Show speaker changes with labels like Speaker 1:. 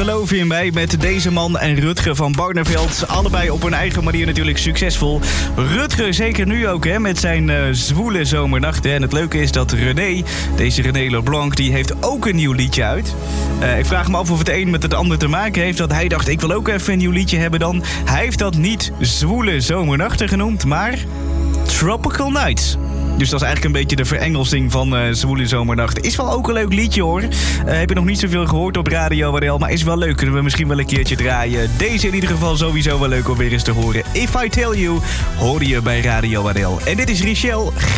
Speaker 1: geloof in mij met deze man en Rutger van Barneveld. Allebei op hun eigen manier natuurlijk succesvol. Rutger zeker nu ook hè, met zijn zwoele zomernachten. En het leuke is dat deze René Leblanc, die heeft ook een nieuw liedje uit. Ik vraag me af of het een met het ander te maken heeft. Dat hij dacht, ik wil ook even een nieuw liedje hebben dan. Hij heeft dat niet zwoele zomernachten genoemd, maar Tropical Nights. Dus dat is eigenlijk een beetje de verengelsing van Zwoele Zomernacht. Is wel ook een leuk liedje hoor. Heb je nog niet zoveel gehoord op Radio Waddel, maar is wel leuk. Kunnen we misschien wel een keertje draaien. Deze in ieder geval sowieso wel leuk om weer eens te horen. If I Tell You hoorde je bij Radio Waddel. En dit is Richelle.